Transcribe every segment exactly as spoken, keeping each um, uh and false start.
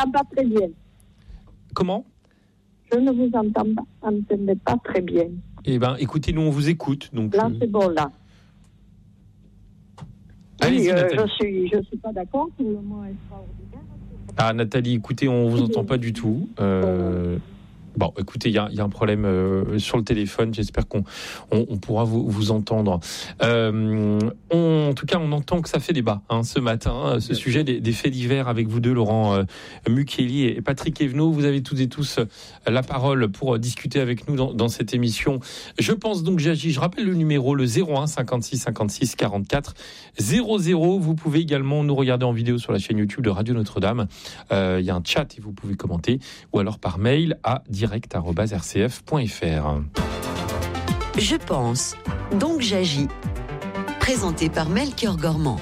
entends pas très bien. Comment ? Je ne vous entends pas, entendais pas très bien. Eh bien, écoutez, nous, on vous écoute. Donc, là, euh... c'est bon, là. Allez-y, oui, euh, Nathalie. je suis, je suis pas d'accord pour le mot extraordinaire. Ah, Nathalie, écoutez, on vous entend pas du tout. Euh... Bon, écoutez, il y, y a un problème euh, sur le téléphone. J'espère qu'on on, on pourra vous, vous entendre. Euh, on, en tout cas, on entend que ça fait débat hein, ce matin, ce Bien sujet sûr. Des, des faits divers avec vous deux, Laurent euh, Mukieli et Patrick Evenot. Vous avez toutes et tous la parole pour discuter avec nous dans, dans cette émission. Je pense donc j'agis. Je rappelle le numéro, le zéro un cinquante-six cinquante-six quarante-quatre zéro zéro. Vous pouvez également nous regarder en vidéo sur la chaîne YouTube de Radio Notre-Dame. Euh, il y a un chat et vous pouvez commenter, ou alors par mail à direct arobase r c f point f r. Je pense, donc j'agis. Présenté par Melchior Gormand.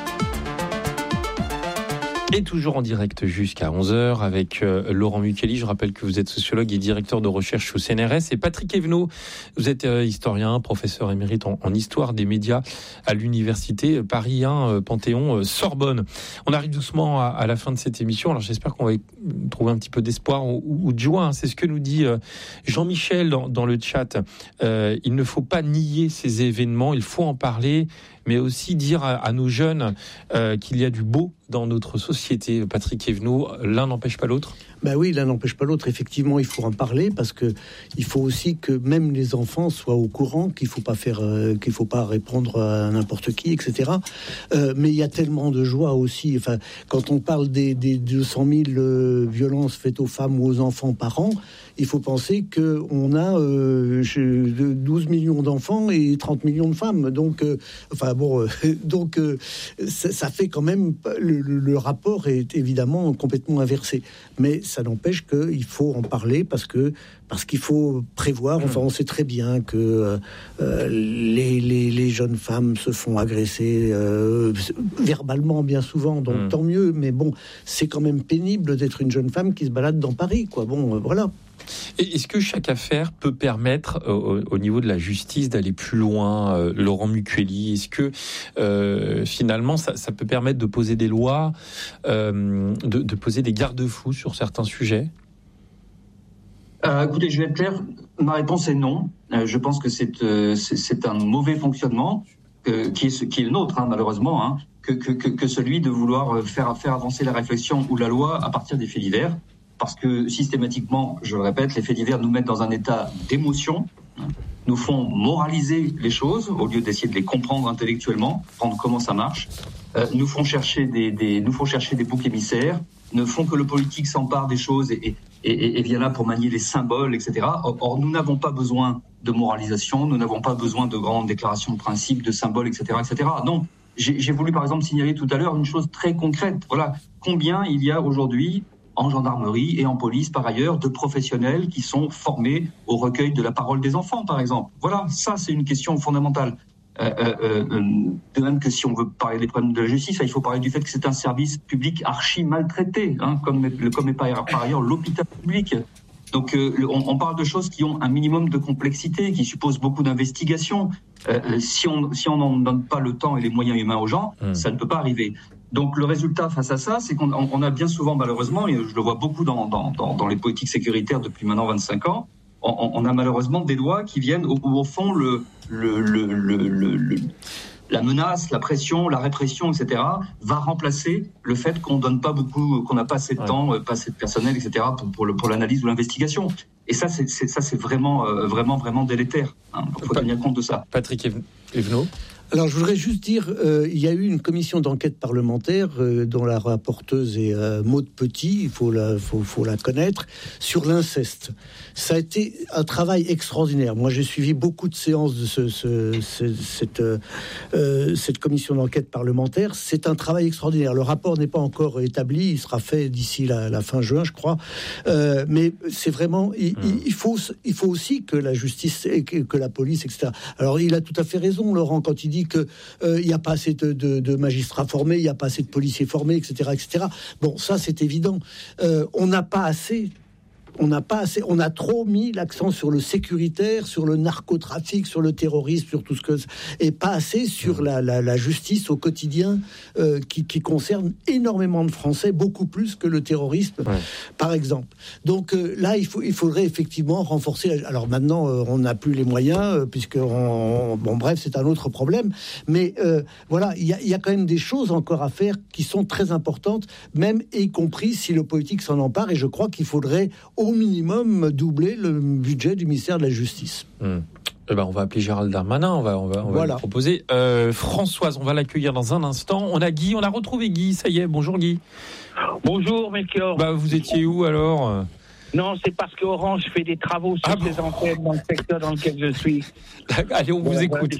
Et toujours en direct jusqu'à onze heures avec euh, Laurent Mukieli. Je rappelle que vous êtes sociologue et directeur de recherche au C N R S. Et Patrick Evenot, vous êtes euh, historien, professeur émérite en, en histoire des médias à l'université Paris un, euh, Panthéon, euh, Sorbonne. On arrive doucement à, à la fin de cette émission. Alors j'espère qu'on va trouver un petit peu d'espoir ou, ou de joie. Hein. C'est ce que nous dit euh, Jean-Michel dans, dans le chat. Euh, il ne faut pas nier ces événements, il faut en parler, mais aussi dire à, à nos jeunes euh, qu'il y a du beau dans notre société. Patrick Evenot, l'un n'empêche pas l'autre ? Ben oui, l'un n'empêche pas l'autre. Effectivement, il faut en parler parce que il faut aussi que même les enfants soient au courant qu'il faut pas faire, euh, qu'il faut pas répondre à n'importe qui, et cetera. Euh, mais il y a tellement de joie aussi. Enfin, quand on parle des, des deux cent mille euh, violences faites aux femmes ou aux enfants par an, il faut penser que on a euh, douze millions d'enfants et trente millions de femmes. Donc, euh, enfin bon, euh, donc euh, ça, ça fait quand même le, le, le rapport est évidemment complètement inversé. Mais ça n'empêche qu'il faut en parler parce que parce qu'il faut prévoir. Enfin, on sait très bien que euh, les, les les jeunes femmes se font agresser euh, verbalement bien souvent. Donc mmh. tant mieux. Mais bon, c'est quand même pénible d'être une jeune femme qui se balade dans Paris, quoi. Bon, euh, voilà. Et est-ce que chaque affaire peut permettre, euh, au niveau de la justice, d'aller plus loin, euh, Laurent Mukieli ? Est-ce que euh, finalement, ça, ça peut permettre de poser des lois, euh, de, de poser des garde-fous sur certains sujets ? euh, Écoutez, je vais être clair. Ma réponse est non. Euh, je pense que c'est, euh, c'est, c'est un mauvais fonctionnement euh, qui, est ce, qui est le nôtre, hein, malheureusement, hein, que, que, que, que celui de vouloir faire, faire avancer la réflexion ou la loi à partir des faits divers. Parce que systématiquement, je le répète, les faits divers nous mettent dans un état d'émotion, nous font moraliser les choses au lieu d'essayer de les comprendre intellectuellement, comprendre comment ça marche, euh, nous font chercher des, des, nous font chercher des boucs émissaires, ne font que le politique s'empare des choses et, et, et, et vient là pour manier les symboles, et cetera. Or, or, nous n'avons pas besoin de moralisation, nous n'avons pas besoin de grandes déclarations de principes, de symboles, et cetera, et cetera. Non, j'ai, j'ai voulu par exemple signaler tout à l'heure une chose très concrète. Voilà, combien il y a aujourd'hui en gendarmerie et en police, par ailleurs, de professionnels qui sont formés au recueil de la parole des enfants, par exemple. Voilà, ça, c'est une question fondamentale. Euh, euh, euh, de même que si on veut parler des problèmes de la justice, il faut parler du fait que c'est un service public archi maltraité, hein, comme, comme est par, par ailleurs l'hôpital public. Donc, euh, on, on parle de choses qui ont un minimum de complexité, qui supposent beaucoup d'investigation. Euh, si on si on n'en donne pas le temps et les moyens humains aux gens, mmh. ça ne peut pas arriver. Donc le résultat face à ça, c'est qu'on on a bien souvent, malheureusement, et je le vois beaucoup dans, dans, dans, dans les politiques sécuritaires depuis maintenant vingt-cinq ans, on, on a malheureusement des lois qui viennent où, où au fond le, le, le, le, le, le, la menace, la pression, la répression, et cetera, va remplacer le fait qu'on donne pas beaucoup, qu'on n'a pas assez de ouais. temps, pas assez de personnel, et cetera, pour, pour, le, pour l'analyse ou l'investigation. Et ça, c'est, c'est, ça, c'est vraiment, euh, vraiment, vraiment délétère. Il hein. faut pa- tenir compte de ça. Patrick Evenot. Alors, je voudrais juste dire, euh, il y a eu une commission d'enquête parlementaire euh, dont la rapporteuse est euh, Maude Petit, il faut la, faut, faut la connaître, sur l'inceste. Ça a été un travail extraordinaire. Moi, j'ai suivi beaucoup de séances de ce, ce, ce, cette, euh, cette commission d'enquête parlementaire. C'est un travail extraordinaire. Le rapport n'est pas encore établi, il sera fait d'ici la, la fin juin, je crois. Euh, mais c'est vraiment, il, mmh. il, faut, il faut aussi que la justice et que, que la police, et cetera. Alors, il a tout à fait raison, Laurent, quand il dit qu'il euh, n'y a pas assez de, de, de magistrats formés, il n'y a pas assez de policiers formés, et cetera, et cetera. Bon, ça, c'est évident. Euh, on n'a pas assez... on n'a pas assez, on a trop mis l'accent sur le sécuritaire, sur le narcotrafic, sur le terrorisme, sur tout ce que, et pas assez sur la, la, la justice au quotidien euh, qui, qui concerne énormément de Français, beaucoup plus que le terrorisme, ouais. par exemple. Donc euh, là, il faut, il faudrait effectivement renforcer. Alors maintenant, euh, on n'a plus les moyens euh, puisque on, on, bon bref, c'est un autre problème. Mais euh, voilà, il y a, y a quand même des choses encore à faire qui sont très importantes, même y compris si le politique s'en empare. Et je crois qu'il faudrait au minimum doubler le budget du ministère de la Justice. Mmh. Eh ben, on va appeler Gérald Darmanin, on va, on va, on va voilà. lui proposer. Euh, Françoise, on va l'accueillir dans un instant. On a Guy, on a retrouvé Guy, ça y est. Bonjour Guy. Bonjour Melchior. Bah, vous étiez où alors ? Non, c'est parce que Orange fait des travaux sur ah ses bon antennes dans le secteur dans lequel je suis. Allez, on vous bon, écoute.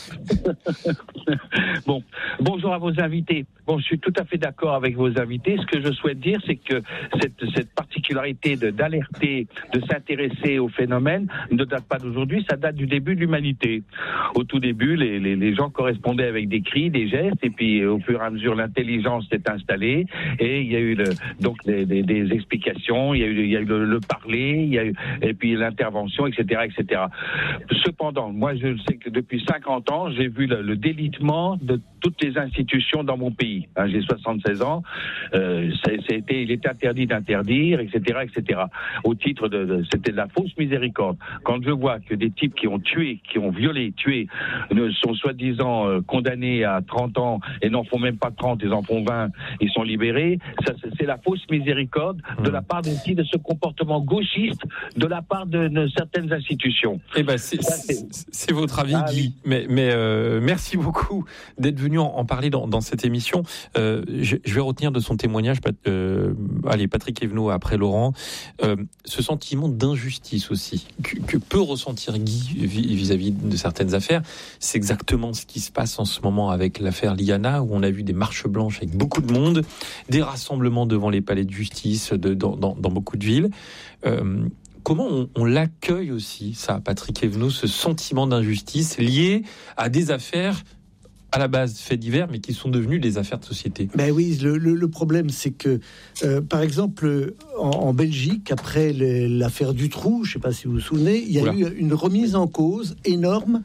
Bon, bonjour à vos invités. Bon, je suis tout à fait d'accord avec vos invités. Ce que je souhaite dire, c'est que cette, cette particularité de, d'alerter, de s'intéresser au phénomène ne date pas d'aujourd'hui, ça date du début de l'humanité. Au tout début, les, les, les gens correspondaient avec des cris, des gestes, et puis au fur et à mesure, l'intelligence s'est installée, et il y a eu le, donc des, des, des explications, il y a eu, il y a eu le, le parler, il y a eu, et puis l'intervention, et cetera, et cetera. Cependant, moi, je sais que depuis cinquante ans, j'ai vu le, le délitement de toutes les institutions dans mon pays. Hein, j'ai soixante-seize ans, euh, ça, ça a été, il est interdit d'interdire, et cetera, et cetera. Au titre de, de, c'était de la fausse miséricorde. Quand je vois que des types qui ont tué, qui ont violé, tué, ne sont soi-disant euh, condamnés à trente ans et n'en font même pas trente, ils en font vingt, ils sont libérés, ça, c'est, c'est la fausse miséricorde mmh. de la part aussi de ce comportement gauchiste de la part de, de certaines institutions. Eh ben, c'est, ça, c'est... c'est votre avis, ah, Guy. Oui. Mais, mais euh, merci beaucoup d'être venu en, en parler dans, dans cette émission. Euh, je, je vais retenir de son témoignage, euh, allez, Patrick Evenot après Laurent, euh, ce sentiment d'injustice aussi que, que peut ressentir Guy vis-à-vis de certaines affaires. C'est exactement ce qui se passe en ce moment avec l'affaire Liana, où on a vu des marches blanches avec beaucoup de monde, des rassemblements devant les palais de justice de, dans, dans, dans beaucoup de villes. Euh, Comment on, on l'accueille aussi, ça, Patrick Evenot, ce sentiment d'injustice lié à des affaires à la base faits divers, mais qui sont devenus des affaires de société? Ben oui, le, le, le problème, c'est que, euh, par exemple, en, en Belgique, après les, l'affaire Dutroux, je ne sais pas si vous vous souvenez, il y a Oula. eu une remise en cause énorme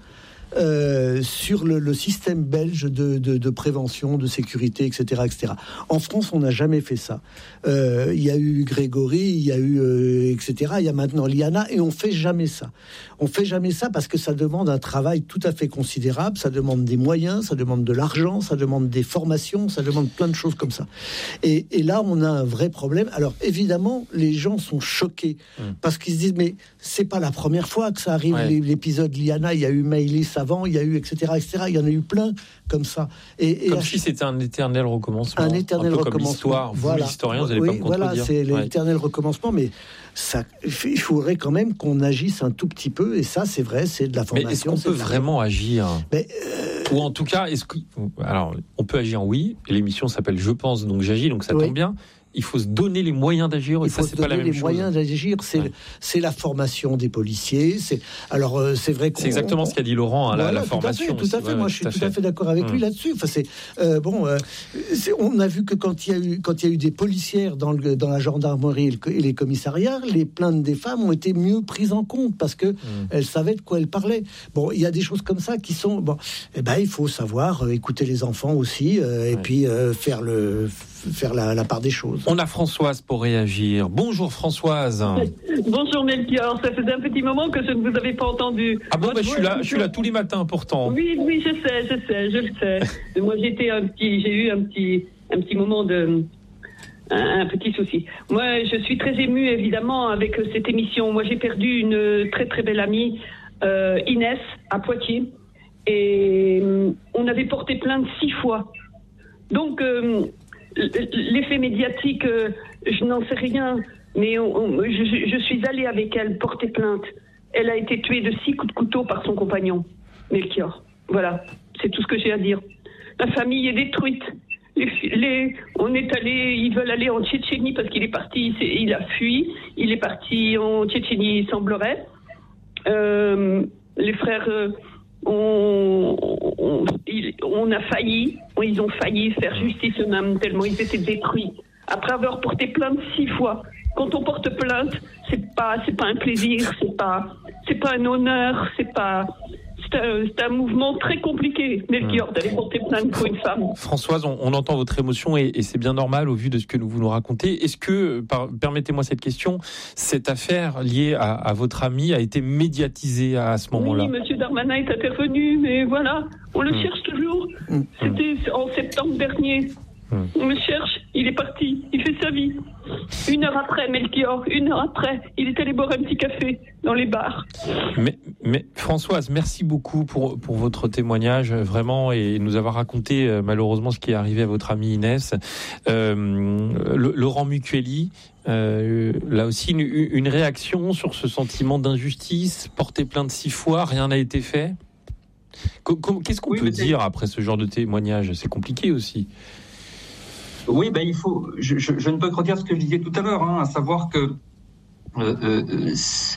Euh, sur le, le système belge de, de, de prévention, de sécurité, et cetera, et cetera. En France, on n'a jamais fait ça. Euh, il y a eu Grégory, il y a eu, euh, et cetera. Il y a maintenant Liana, et on fait jamais ça. On fait jamais ça parce que ça demande un travail tout à fait considérable. Ça demande des moyens, ça demande de l'argent, ça demande des formations, ça demande plein de choses comme ça. Et, et là, on a un vrai problème. Alors, évidemment, les gens sont choqués mmh. parce qu'ils se disent, mais c'est pas la première fois que ça arrive. Ouais. L'épisode Liana, il y a eu Maëlys avant, il y a eu, et cetera, et cetera. Il y en a eu plein comme ça. Et, et comme si c'était un éternel recommencement. Un éternel un peu recommencement. Comme l'histoire. Vous, voilà. l'historien, vous n'allez oui, pas me contredire. Voilà, c'est ouais. l'éternel recommencement, mais ça, il faudrait quand même qu'on agisse un tout petit peu. Et ça, c'est vrai, c'est de la formation. Mais est-ce qu'on peut vraiment agir? mais, euh... Ou en tout cas, est-ce que, alors, on peut agir, oui. L'émission s'appelle Je pense, donc j'agis, donc ça oui. tombe bien. Il faut se donner les moyens d'agir. Et il ça, faut c'est se pas la même les chose. moyens d'agir. C'est, ouais. c'est la formation des policiers. C'est alors euh, c'est vrai. Qu'on, c'est exactement on, ce qu'a dit Laurent. Hein, voilà, la, la formation. Tout à fait. Tout à fait. Ouais, Moi, je suis tout à fait, fait d'accord avec mmh. lui là-dessus. Enfin, c'est euh, bon. Euh, c'est, on a vu que quand il y a eu quand il y a eu des policières dans le dans la gendarmerie et, le, et les commissariats, les plaintes des femmes ont été mieux prises en compte parce que mmh. elles savaient de quoi elles parlaient. Bon, il y a des choses comme ça qui sont bon. Eh ben, il faut savoir euh, écouter les enfants aussi euh, ouais. et puis euh, faire le faire la, la part des choses. On a Françoise pour réagir. Bonjour Françoise. Bonjour Melchior, ça faisait un petit moment que je ne vous avais pas entendu. Ah bon, bah, je suis là, je suis là tous les matins pourtant. Oui, oui, je sais, je sais, je le sais. Moi, j'étais un petit, j'ai eu un petit, un petit moment de, un, un petit souci. Moi, je suis très émue évidemment avec cette émission. Moi, j'ai perdu une très très belle amie, euh, Inès, à Poitiers, et euh, on avait porté plainte six fois. Donc euh, l'effet médiatique, euh, je n'en sais rien, mais on, on, je, je suis allée avec elle porter plainte. Elle a été tuée de six coups de couteau par son compagnon, Melchior. Voilà, c'est tout ce que j'ai à dire. La famille est détruite. Les, les, on est allé, ils veulent aller en Tchétchénie parce qu'il est parti, il a fui. Il est parti en Tchétchénie, il semblerait. Euh, les frères... Euh, On, on, on a failli, ils ont failli faire justice eux-mêmes tellement ils étaient détruits. après avoir porté plainte six fois. Quand on porte plainte, c'est pas, c'est pas un plaisir, c'est pas, c'est pas un honneur, c'est pas, c'est un, c'est un mouvement très compliqué, Melchior, d'aller porter plainte pour une femme. Françoise, on, on entend votre émotion et, et c'est bien normal au vu de ce que vous nous racontez. Est-ce que, par, permettez-moi cette question, cette affaire liée à, à votre ami a été médiatisée à, à ce moment-là? Oui, Monsieur Darmanin est intervenu, mais voilà, on le mmh. cherche toujours. Mmh. C'était en septembre dernier. Mmh. On le cherche, il est parti, il fait sa vie. Une heure après, Melchior, une heure après, il est allé boire un petit café dans les bars. Mais, mais Françoise, merci beaucoup pour, pour votre témoignage, vraiment, et nous avoir raconté euh, malheureusement ce qui est arrivé à votre amie Inès. Euh, le, Laurent Mucchielli, euh, là aussi, une, une réaction sur ce sentiment d'injustice, porter plainte six fois, rien n'a été fait. Qu'est-ce qu'on oui, peut dire après ce genre de témoignage? C'est compliqué aussi. Oui, ben il faut. Je, je, je ne peux que redire ce que je disais tout à l'heure, hein, à savoir que euh, euh,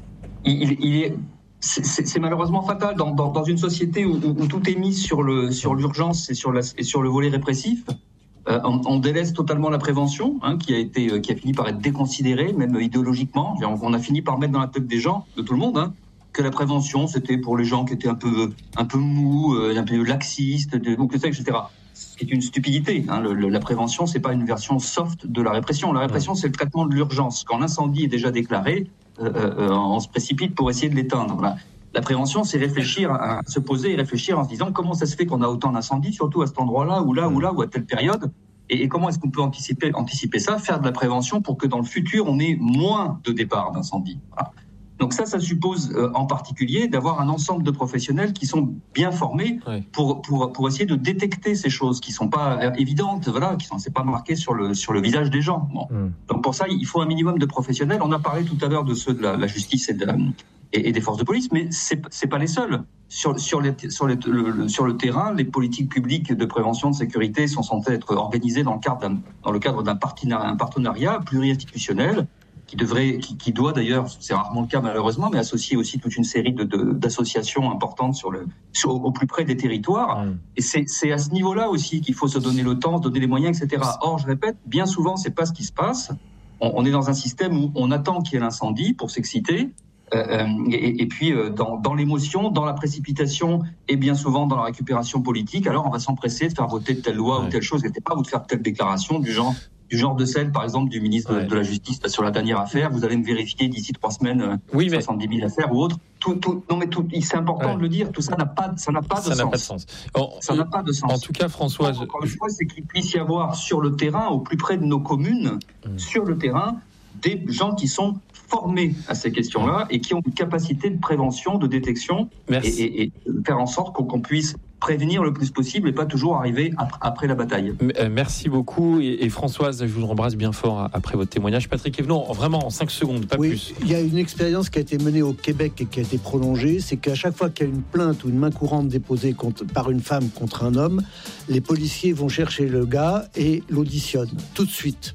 il, il est, c'est, c'est malheureusement fatal dans, dans, dans une société où, où tout est mis sur le sur l'urgence et sur la et sur le volet répressif. Euh, on, on délaisse totalement la prévention, hein, qui a été qui a fini par être déconsidérée, même idéologiquement. On, on a fini par mettre dans la tête des gens, de tout le monde, hein, que la prévention c'était pour les gens qui étaient un peu un peu mous, un peu laxistes, donc et cetera. C'est une stupidité. Hein. Le, le, la prévention, c'est pas une version soft de la répression. La répression, c'est le traitement de l'urgence. Quand l'incendie est déjà déclaré, euh, euh, on se précipite pour essayer de l'éteindre. Voilà. La prévention, c'est réfléchir, à, à se poser et réfléchir en se disant comment ça se fait qu'on a autant d'incendies, surtout à cet endroit-là, ou là, ou là, ou à telle période, et, et comment est-ce qu'on peut anticiper, anticiper ça, faire de la prévention pour que dans le futur, on ait moins de départs d'incendies. Voilà. Donc ça, ça suppose euh, en particulier d'avoir un ensemble de professionnels qui sont bien formés oui. pour pour pour essayer de détecter ces choses qui sont pas euh, évidentes, voilà, qui sont c'est pas marqué sur le sur le visage des gens. Bon. Mm. Donc pour ça, il faut un minimum de professionnels. On a parlé tout à l'heure de ceux de la, la justice et, de la, et, et des forces de police, mais c'est c'est pas les seuls. Sur sur les sur les le, le, sur le terrain, les politiques publiques de prévention de sécurité sont censées être organisées dans le cadre d'un dans le cadre d'un partenariat, un partenariat pluriinstitutionnel. Qui devrait, qui, qui doit d'ailleurs, c'est rarement le cas malheureusement, mais associer aussi toute une série de, de d'associations importantes sur le, sur, au plus près des territoires. Mmh. Et c'est, c'est à ce niveau-là aussi qu'il faut se donner le temps, se donner les moyens, et cetera. Or, je répète, bien souvent, c'est pas ce qui se passe. On, on est dans un système où on attend qu'il y ait l'incendie pour s'exciter. Euh, et, et puis euh, dans, dans l'émotion, dans la précipitation et bien souvent dans la récupération politique, alors on va s'empresser de faire voter telle loi ouais. ou telle chose, et pas ou de faire telle déclaration du genre du genre de celle, par exemple, du ministre ouais. de la Justice sur la dernière affaire. Vous allez me vérifier d'ici trois semaines oui, mais... soixante-dix mille affaires ou autres. Tout, tout, non, mais tout, c'est important ouais. de le dire. Tout ça n'a pas, ça n'a pas de ça sens. N'a pas de sens. Alors, ça n'a pas de sens. En tout cas, Françoise, encore une fois, c'est qu'il puisse y avoir sur le terrain, au plus près de nos communes, mmh. sur le terrain, des gens qui sont formés à ces questions-là et qui ont une capacité de prévention, de détection et, et, et faire en sorte qu'on, qu'on puisse prévenir le plus possible et pas toujours arriver après la bataille. Merci beaucoup. Et, et Françoise, je vous embrasse bien fort après votre témoignage. Patrick Evenot, vraiment en cinq secondes, pas oui, plus. Il y a une expérience qui a été menée au Québec et qui a été prolongée, c'est qu'à chaque fois qu'il y a une plainte ou une main courante déposée contre, par une femme contre un homme, les policiers vont chercher le gars et l'auditionnent tout de suite.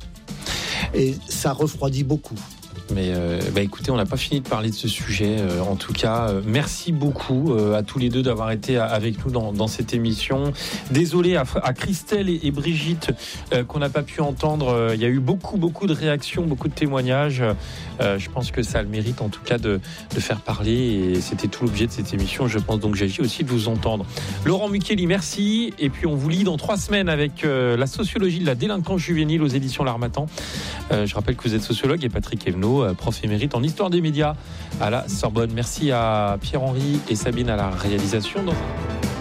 Et ça refroidit beaucoup. Mais euh, bah écoutez, on n'a pas fini de parler de ce sujet. Euh, en tout cas, euh, merci beaucoup euh, à tous les deux d'avoir été avec nous dans, dans cette émission. Désolé à, à Christelle et, et Brigitte euh, qu'on n'a pas pu entendre. Il y a eu beaucoup, beaucoup de réactions, beaucoup de témoignages. Euh, je pense que ça a le mérite, en tout cas, de, de faire parler. Et c'était tout l'objet de cette émission. Je pense donc, j'agis aussi de vous entendre. Laurent Mucchielli, merci. Et puis, on vous lit dans trois semaines avec euh, la sociologie de la délinquance juvénile aux éditions L'Harmattan. Euh, je rappelle que vous êtes sociologue et Patrick Evenot, prof émérite en histoire des médias à la Sorbonne. Merci à Pierre-Henri et Sabine à la réalisation. Donc...